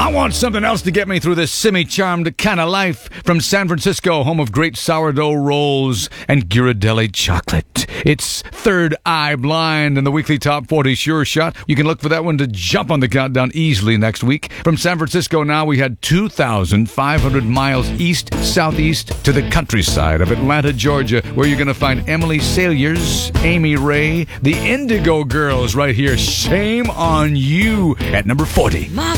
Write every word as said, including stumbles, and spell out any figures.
I want something else to get me through this semi-charmed kind of life. From San Francisco, home of great sourdough rolls and Ghirardelli chocolate. It's Third Eye Blind in the weekly Top forty Sure Shot. You can look for that one to jump on the countdown easily next week. From San Francisco now, we had two thousand five hundred miles east, southeast to the countryside of Atlanta, Georgia, where you're going to find Emily Saliers, Amy Ray, the Indigo Girls right here. Shame on You at number forty. My